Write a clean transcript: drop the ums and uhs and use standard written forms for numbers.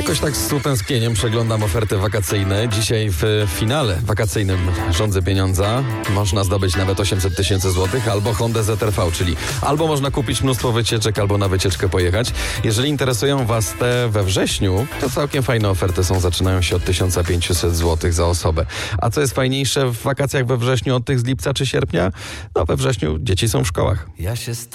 Jakoś tak z utęsknieniem przeglądam oferty wakacyjne. Dzisiaj w finale wakacyjnym Rządzę Pieniądza można zdobyć nawet 800 tysięcy złotych albo Hondę ZR-V, czyli albo można kupić mnóstwo wycieczek, albo na wycieczkę pojechać. Jeżeli interesują Was te we wrześniu, to całkiem fajne oferty są, zaczynają się od 1500 złotych za osobę. A co jest fajniejsze w wakacjach we wrześniu od tych z lipca czy sierpnia? No we wrześniu dzieci są w szkołach. Ja się